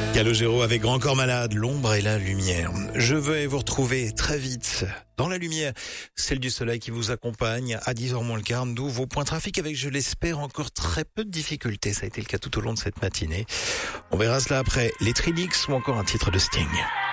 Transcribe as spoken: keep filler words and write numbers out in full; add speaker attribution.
Speaker 1: Calogero avec Grand Corps Malade, l'ombre et la lumière. Je vais vous retrouver très vite dans la lumière, celle du soleil qui vous accompagne à dix heures moins le quart, d'où vos points trafic avec, je l'espère, encore très peu de difficultés. Ça a été le cas tout au long de cette matinée. On verra cela après les Trilix ou encore un titre de Sting.